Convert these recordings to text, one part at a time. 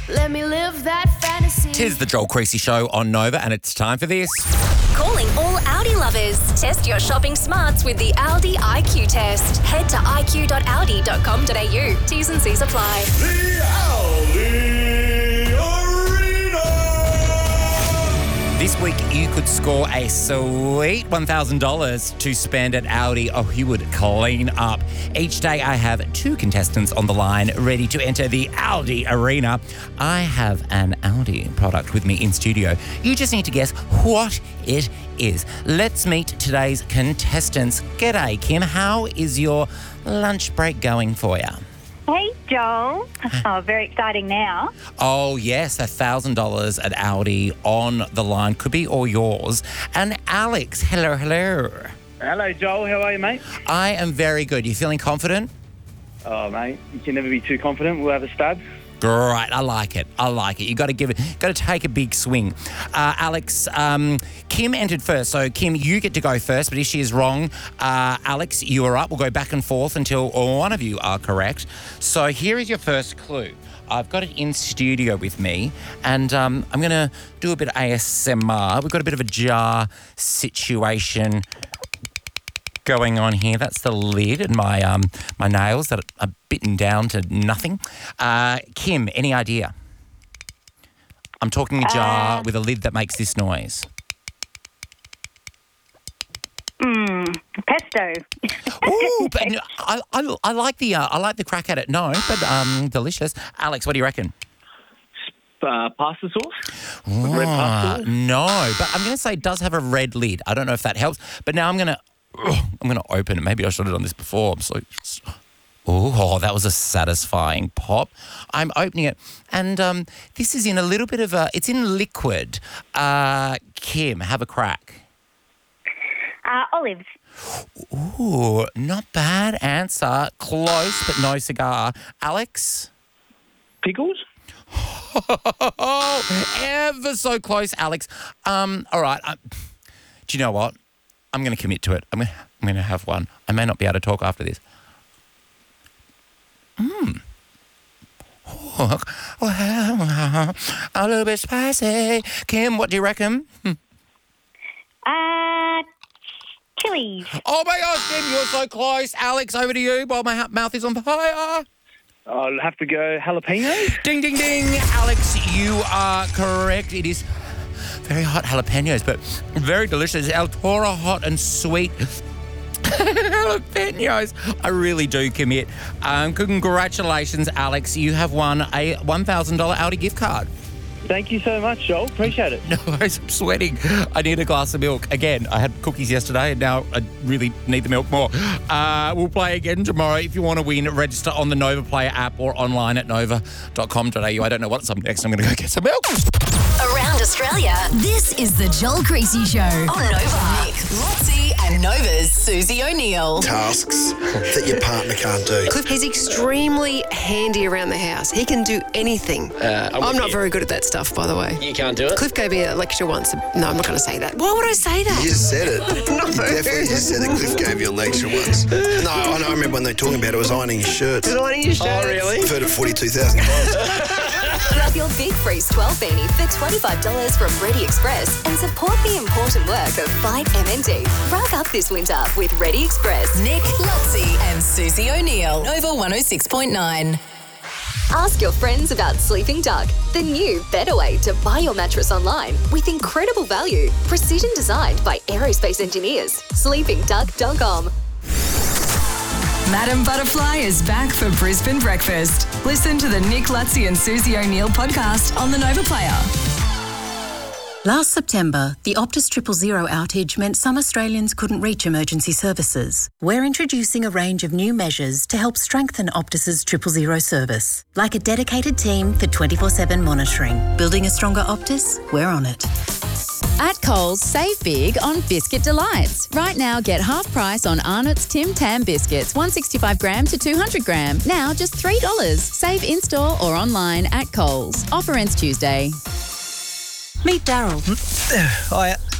Let me live that fantasy. Tis the Joel Creasy Show on Nova, and it's time for this. Calling all Audi lovers. Test your shopping smarts with the Aldi IQ test. Head to iq.audi.com.au. T's and C's apply. The Aldi Arena. This week, you could score a sweet $1,000 to spend at Audi. Oh, you would clean up. Each day, I have two contestants on the line ready to enter the Aldi Arena. I have an Audi product with me in studio. You just need to guess what it is. Let's meet today's contestants. G'day, Kim. How is your lunch break going for you? Hey, Joel. Oh, very exciting now. Oh, yes, $1,000 at Audi on the line. Could be all yours. And Alex, hello. Hello, Joel. How are you, mate? I am very good. You feeling confident? Oh, mate, you can never be too confident. We'll have a stab. Great. I like it. You got to take a big swing. Alex, Kim entered first. So, Kim, you get to go first, but if she is wrong, Alex, you are up. We'll go back and forth until one of you are correct. So, here is your first clue. I've got it in studio with me, and I'm going to do a bit of ASMR. We've got a bit of a jar situation going on here. That's the lid, and my nails that are bitten down to nothing. Kim, any idea? I'm talking a jar with a lid that makes this noise. Pesto. Ooh, but no, I like the crack at it. No, but delicious. Alex, what do you reckon? Pasta sauce? Red pasta sauce? No, but I'm going to say it does have a red lid. I don't know if that helps, but now I'm going to open it. Maybe I should have done this before. Oh, that was a satisfying pop. I'm opening it, and this is in a little bit of it's in liquid. Kim, have a crack. Olives. Ooh, not bad answer. Close, but no cigar. Alex? Pickles? Ever so close, Alex. All right. Do you know what? I'm going to commit to it. I'm going to have one. I may not be able to talk after this. Oh, well, a little bit spicy. Kim, what do you reckon? Chilies. Oh, my gosh, Kim, you're so close. Alex, over to you while my mouth is on fire. I'll have to go jalapenos. Ding, ding, ding. Alex, you are correct. It is very hot jalapenos, but very delicious. El Toro hot and sweet jalapenos. I really do commit. Congratulations, Alex. You have won a $1,000 Audi gift card. Thank you so much, Joel. Appreciate it. No worries, I'm sweating. I need a glass of milk. Again, I had cookies yesterday and now I really need the milk more. We'll play again tomorrow. If you want to win, register on the Nova Player app or online at nova.com.au. I don't know what's up next. I'm going to go get some milk. Around Australia, this is the Joel Creasy Show on Nova. Nick, Lotzie and Nova's Susie O'Neill. Tasks that your partner can't do. Cliff, he's extremely handy around the house. He can do anything. I'm not very good at that stuff, by the way. You can't do it? Cliff gave me a lecture once. No, I'm not going to say that. Why would I say that? You just said it. No. You definitely just said that Cliff gave you a lecture once. No, I remember when they were talking about it was ironing his shirts. Is it ironing your shirts? Oh, really? I've heard it 42,000 times. Grab your Big Freeze 12 beanie for $25 from Ready Express and support the important work of Fight MND. Rock up this winter with Ready Express. Nick, Lotzie and Susie O'Neill. Nova 106.9. Ask your friends about Sleeping Duck, the new, better way to buy your mattress online with incredible value, precision designed by aerospace engineers. SleepingDuck.com. Madam Butterfly is back for Brisbane Breakfast. Listen to the Nick, Lutzi and Susie O'Neill podcast on the Nova Player. Last September, the Optus 000 outage meant some Australians couldn't reach emergency services. We're introducing a range of new measures to help strengthen Optus's 000 service, like a dedicated team for 24/7 monitoring. Building a stronger Optus? We're on it. At Coles, save big on Biscuit Delights. Right now, get half price on Arnott's Tim Tam biscuits, 165 gram to 200 gram. Now just $3. Save in-store or online at Coles. Offer ends Tuesday. Meet Daryl. Hiya.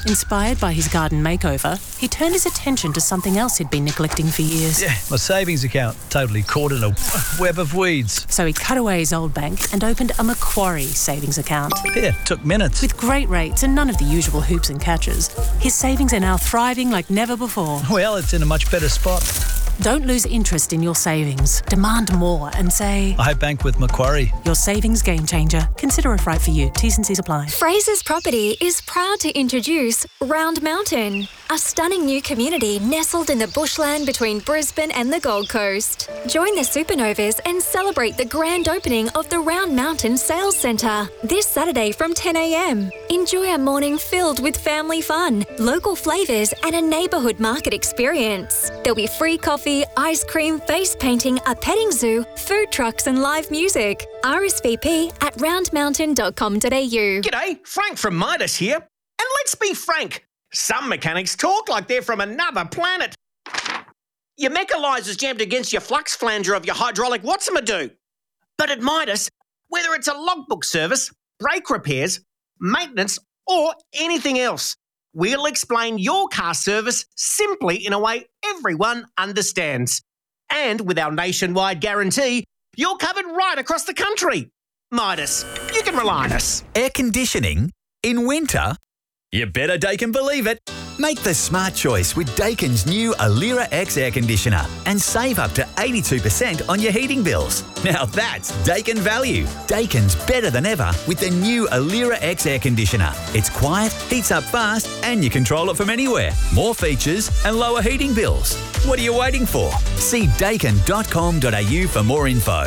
Inspired by his garden makeover, he turned his attention to something else he'd been neglecting for years. Yeah, my savings account, totally caught in a web of weeds. So he cut away his old bank and opened a Macquarie savings account. Yeah, took minutes. With great rates and none of the usual hoops and catches, his savings are now thriving like never before. Well, it's in a much better spot. Don't lose interest in your savings. Demand more and say, I bank with Macquarie. Your savings game changer. Consider if right for you. T's and C's apply. Fraser's Property is proud to introduce Round Mountain, a stunning new community nestled in the bushland between Brisbane and the Gold Coast. Join the Supernovas and celebrate the grand opening of the Round Mountain Sales Centre this Saturday from 10 a.m. Enjoy a morning filled with family fun, local flavours and a neighbourhood market experience. There'll be free coffee, ice cream, face painting, a petting zoo, food trucks and live music. RSVP at roundmountain.com.au. G'day, Frank from Midas here. And let's be frank, some mechanics talk like they're from another planet. Your mechanizer's jammed against your flux flanger of your hydraulic Watson-a-do. But at Midas, whether it's a logbook service, brake repairs, maintenance, or anything else, we'll explain your car service simply in a way everyone understands. And with our nationwide guarantee, you're covered right across the country. Midas, you can rely on us. Air conditioning in winter? You better Daikin believe it. Make the smart choice with Daikin's new Alira X air conditioner and save up to 82% on your heating bills. Now that's Daikin value. Daikin's better than ever with the new Alira X air conditioner. It's quiet, heats up fast, and you control it from anywhere. More features and lower heating bills. What are you waiting for? See daikin.com.au for more info.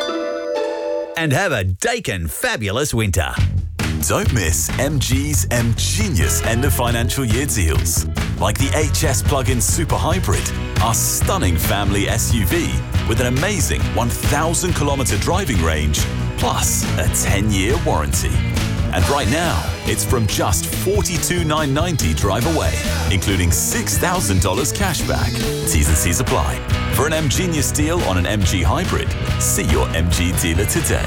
And have a Daikin fabulous winter. Don't miss MG's M-Genius end of financial year deals. Like the HS Plug-in Super Hybrid, our stunning family SUV with an amazing 1,000 kilometre driving range, plus a 10-year warranty. And right now, it's from just $42,990 drive away, including $6,000 cash back. T's and C's apply. For an M-Genius deal on an MG Hybrid, see your MG dealer today.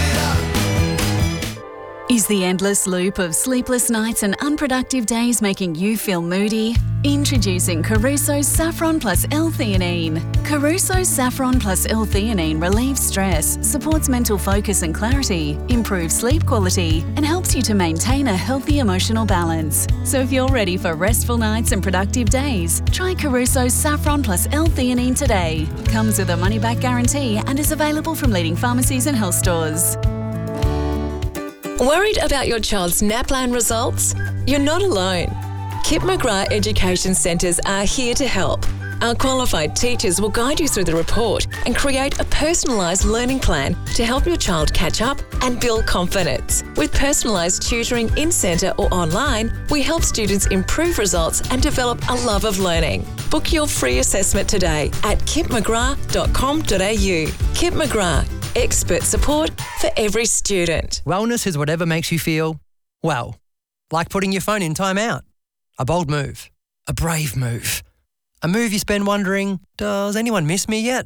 Is the endless loop of sleepless nights and unproductive days making you feel moody? Introducing Caruso's Saffron Plus L-Theanine. Caruso's Saffron Plus L-Theanine relieves stress, supports mental focus and clarity, improves sleep quality, and helps you to maintain a healthy emotional balance. So if you're ready for restful nights and productive days, try Caruso's Saffron Plus L-Theanine today. Comes with a money-back guarantee and is available from leading pharmacies and health stores. Worried about your child's NAPLAN results? You're not alone. Kip McGrath Education Centres are here to help. Our qualified teachers will guide you through the report and create a personalised learning plan to help your child catch up and build confidence. With personalised tutoring in-centre or online, we help students improve results and develop a love of learning. Book your free assessment today at kipmcgrath.com.au. Kip McGrath. Expert support for every student. Wellness is whatever makes you feel, well, like putting your phone in timeout. A bold move. A brave move. A move you spend wondering, does anyone miss me yet?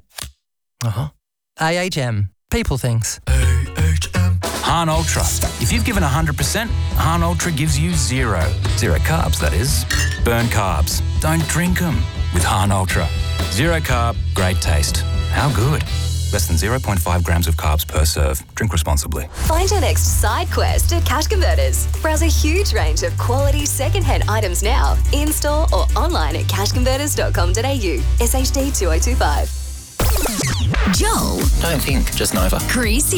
AHM. People things. Han Ultra. If you've given 100%, Han Ultra gives you zero. Zero carbs, that is. Burn carbs. Don't drink them with Han Ultra. Zero carb, great taste. How good? Less than 0.5 grams of carbs per serve. Drink responsibly. Find your next side quest at Cash Converters. Browse a huge range of quality second-hand items now, in-store or online at cashconverters.com.au. SHD 2025. Joel. Don't think, just Nova. Creasy.